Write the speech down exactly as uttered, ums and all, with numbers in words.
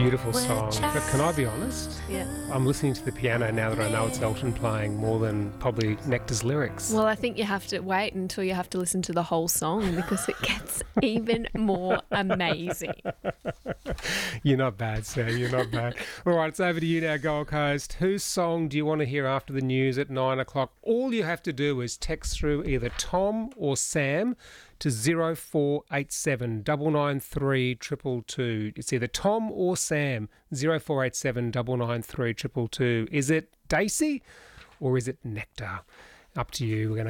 beautiful song. But can I be honest? Yeah. I'm listening to the piano now that I know it's Elton playing more than probably Nectar's lyrics. Well, I think you have to wait until you have to listen to the whole song because it gets even more amazing. You're not bad, Sam. You're not bad. All right, it's over to you now, Gold Coast. Whose song do you want to hear after the news at nine o'clock? All you have to do is text through either Tom or Sam to zero four eight seven nine nine three two two two. It's either Tom or Sam, zero four eight seven nine nine three two two two. Is it Daisy or is it Nectar? Up to you. We're going to